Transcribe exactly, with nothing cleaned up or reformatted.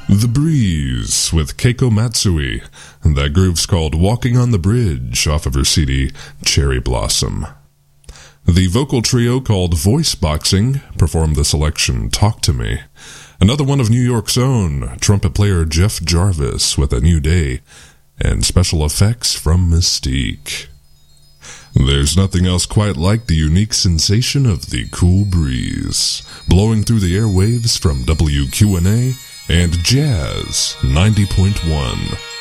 The Breeze with Keiko Matsui. That groove's called Walking on the Bridge off of her C D Cherry Blossom. The vocal trio called Voice Boxing performed the selection Talk to Me. Another one of New York's own, trumpet player Jeff Jarvis with A New Day, and special effects from Mystique. There's nothing else quite like the unique sensation of the cool breeze, blowing through the airwaves from W Q N A and Jazz ninety point one.